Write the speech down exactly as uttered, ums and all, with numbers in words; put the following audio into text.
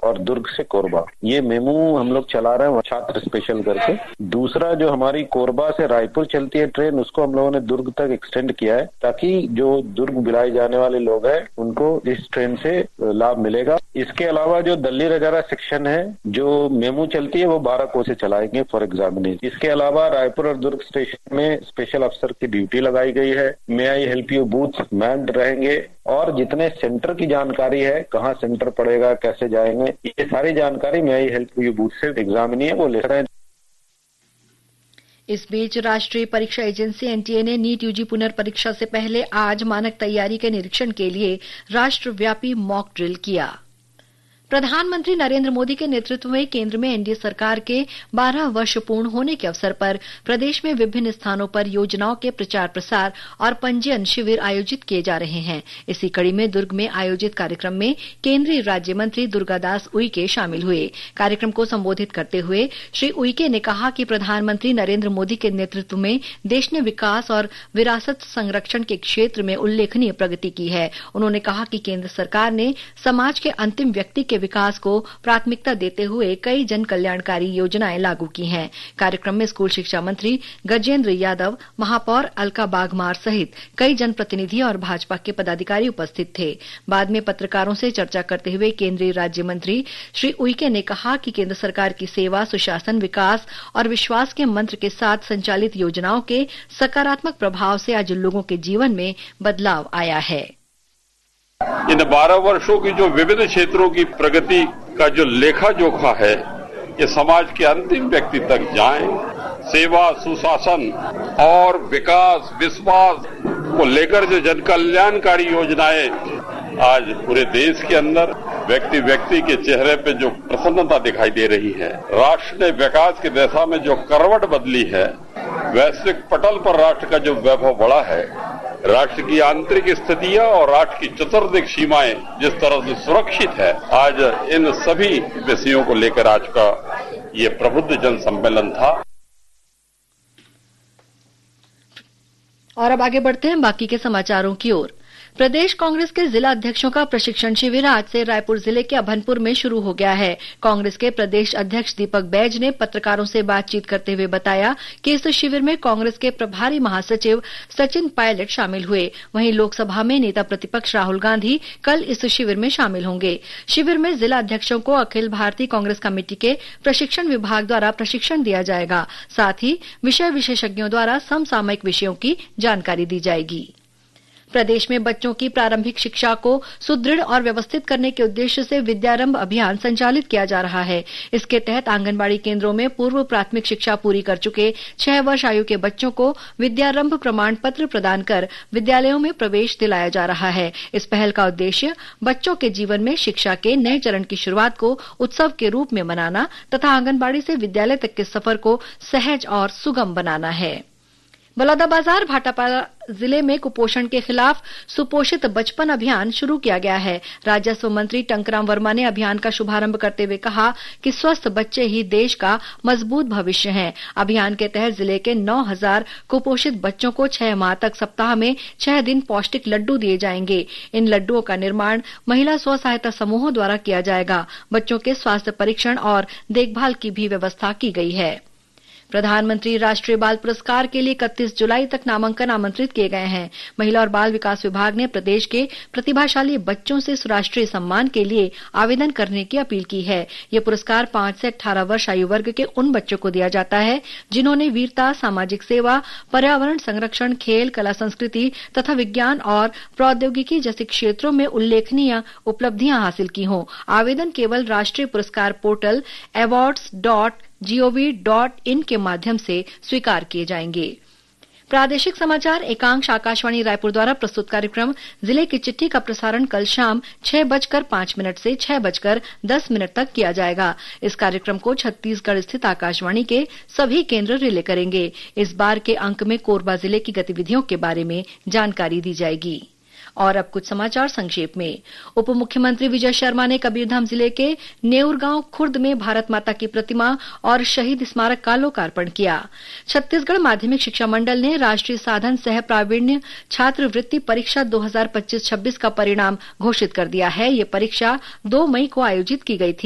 और दुर्ग से कोरबा। ये मेमू हम लोग चला रहे हैं छात्र स्पेशल करके। दूसरा जो हमारी कोरबा से रायपुर चलती है ट्रेन, उसको हम लोगों ने दुर्ग तक एक्सटेंड किया है ताकि जो दुर्ग बिलाए जाने वाले लोग हैं उनको इस ट्रेन से लाभ मिलेगा। इसके अलावा जो दिल्ली रजारा सेक्शन है, जो मेमू चलती है वो बारह को से चलाएंगे फॉर एग्जामिनेशन। इसके अलावा रायपुर और दुर्ग स्टेशन में स्पेशल अफसर की ड्यूटी लगाई गई है। मे I help you booth manned रहेंगे और जितने सेंटर की जानकारी है, कहाँ सेंटर पड़ेगा, कैसे जाएंगे, ये सारी जानकारी मे आई हेल्प यू बूथ से एग्जामिनी है वो ले रहे हैं। इस बीच राष्ट्रीय परीक्षा एजेंसी एनटीए ने नीट यूजी पुनर्परीक्षा से पहले आज मानक तैयारी के निरीक्षण के लिए राष्ट्रव्यापी मॉक ड्रिल किया। प्रधानमंत्री नरेंद्र मोदी के नेतृत्व में केंद्र में एनडीए सरकार के बारह वर्ष पूर्ण होने के अवसर पर प्रदेश में विभिन्न स्थानों पर योजनाओं के प्रचार प्रसार और पंजीयन शिविर आयोजित किए जा रहे हैं। इसी कड़ी में दुर्ग में आयोजित कार्यक्रम में केंद्रीय राज्य मंत्री दुर्गादास उइके शामिल हुए। कार्यक्रम को संबोधित करते हुए श्री उइके ने कहा कि प्रधानमंत्री नरेंद्र मोदी के नेतृत्व में देश ने विकास और विरासत संरक्षण के क्षेत्र में उल्लेखनीय प्रगति की है। उन्होंने कहा कि केंद्र सरकार ने समाज के अंतिम व्यक्ति के विकास को प्राथमिकता देते हुए कई जन कल्याणकारी योजनाएं लागू की हैं। कार्यक्रम में स्कूल शिक्षा मंत्री गजेंद्र यादव, महापौर अलका बागमार सहित कई जनप्रतिनिधि और भाजपा के पदाधिकारी उपस्थित थे। बाद में पत्रकारों से चर्चा करते हुए केंद्रीय राज्य मंत्री श्री उइके ने कहा कि केंद्र सरकार की सेवा, सुशासन, विकास और विश्वास के मंत्र के साथ संचालित योजनाओं के सकारात्मक प्रभाव से आज लोगों के जीवन में बदलाव आया है। इन बारह वर्षों की जो विविध क्षेत्रों की प्रगति का जो लेखा जोखा है, ये समाज के अंतिम व्यक्ति तक जाए। सेवा, सुशासन और विकास, विश्वास को लेकर जो जन कल्याणकारी योजनाएं आज पूरे देश के अंदर व्यक्ति व्यक्ति के चेहरे पे जो प्रसन्नता दिखाई दे रही है, राष्ट्र ने विकास की दिशा में जो करवट बदली है, वैश्विक पटल पर राष्ट्र का जो वैभव बढ़ा है, राष्ट्र की आंतरिक स्थितियां और राष्ट्र की चतुर्दिक सीमाएं जिस तरह से सुरक्षित है, आज इन सभी विषयों को लेकर आज का ये प्रबुद्ध जन सम्मेलन था। और अब आगे बढ़ते हैं बाकी के समाचारों की ओर। प्रदेश कांग्रेस के जिला अध्यक्षों का प्रशिक्षण शिविर आज से रायपुर जिले के अभनपुर में शुरू हो गया है। कांग्रेस के प्रदेश अध्यक्ष दीपक बैज ने पत्रकारों से बातचीत करते हुए बताया कि इस शिविर में कांग्रेस के प्रभारी महासचिव सचिन पायलट शामिल हुए। वहीं लोकसभा में नेता प्रतिपक्ष राहुल गांधी कल इस शिविर में शामिल होंगे। शिविर में जिला अध्यक्षों को अखिल भारतीय कांग्रेस कमेटी के प्रशिक्षण विभाग द्वारा प्रशिक्षण दिया जाएगा। साथ ही विषय विशेषज्ञों द्वारा समसामयिक विषयों की जानकारी दी जाएगी। प्रदेश में बच्चों की प्रारंभिक शिक्षा को सुदृढ़ और व्यवस्थित करने के उद्देश्य से विद्यारंभ अभियान संचालित किया जा रहा है। इसके तहत आंगनबाड़ी केंद्रों में पूर्व प्राथमिक शिक्षा पूरी कर चुके छह वर्ष आयु के बच्चों को विद्यारंभ प्रमाण पत्र प्रदान कर विद्यालयों में प्रवेश दिलाया जा रहा है। इस पहल का उद्देश्य बच्चों के जीवन में शिक्षा के नए चरण की शुरुआत को उत्सव के रूप में मनाना तथा आंगनबाड़ी से विद्यालय तक के सफर को सहज और सुगम बनाना है। बलौदाबाजार भाटापारा जिले में कुपोषण के खिलाफ सुपोषित बचपन अभियान शुरू किया गया है। राजस्व मंत्री टंकराम वर्मा ने अभियान का शुभारंभ करते हुए कहा कि स्वस्थ बच्चे ही देश का मजबूत भविष्य हैं। अभियान के तहत जिले के नौ हजार कुपोषित बच्चों को छह माह तक सप्ताह में छह दिन पौष्टिक लड्डू दिए जाएंगे। इन लड्डुओं का निर्माण महिला स्व सहायता समूहों द्वारा किया जाएगा। बच्चों के स्वास्थ्य परीक्षण और देखभाल की भी व्यवस्था की गई है। प्रधानमंत्री राष्ट्रीय बाल पुरस्कार के लिए इकतीस जुलाई तक नामांकन आमंत्रित किए गए हैं। महिला और बाल विकास विभाग ने प्रदेश के प्रतिभाशाली बच्चों से राष्ट्रीय सम्मान के लिए आवेदन करने की अपील की है। यह पुरस्कार पांच से अठारह वर्ष आयु वर्ग के उन बच्चों को दिया जाता है जिन्होंने वीरता, सामाजिक सेवा, पर्यावरण संरक्षण, खेल, कला, संस्कृति तथा विज्ञान और प्रौद्योगिकी जैसे क्षेत्रों में उल्लेखनीय उपलब्धियां हासिल की हों। आवेदन केवल राष्ट्रीय पुरस्कार portal awards dot gov dot in के माध्यम से स्वीकार किए जाएंगे। प्रादेशिक समाचार एकांश आकाशवाणी रायपुर द्वारा प्रस्तुत कार्यक्रम जिले की चिट्ठी का प्रसारण कल शाम छह बजकर पांच मिनट से छह बजकर दस मिनट तक किया जाएगा। इस कार्यक्रम को छत्तीसगढ़ स्थित आकाशवाणी के सभी केंद्र रिले करेंगे। इस बार के अंक में कोरबा जिले की गतिविधियों के बारे में जानकारी दी जाएगी। और अब कुछ समाचार संक्षेप में। उप मुख्यमंत्री विजय शर्मा ने कबीरधाम जिले के नेउरगांव खुर्द में भारत माता की प्रतिमा और शहीद स्मारक का लोकार्पण किया। छत्तीसगढ़ माध्यमिक शिक्षा मंडल ने राष्ट्रीय साधन सह प्रावीण्य छात्रवृत्ति परीक्षा दो हजार पच्चीस छब्बीस का परिणाम घोषित कर दिया है। ये परीक्षा दो मई को आयोजित की गई थी।